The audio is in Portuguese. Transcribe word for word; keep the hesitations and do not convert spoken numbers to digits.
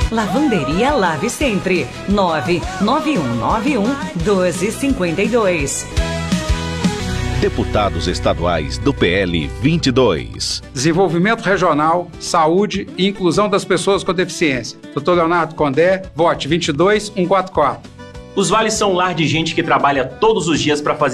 Lavanderia Lave Sempre. nove nove um nove um dois cinco dois. Deputados estaduais do P L vinte e dois. Desenvolvimento Regional, Saúde e Inclusão das Pessoas com Deficiência. doutor Leonardo Condé, vote vinte e dois mil cento e quarenta e quatro. Os vales são um lar de gente que trabalha todos os dias para fazer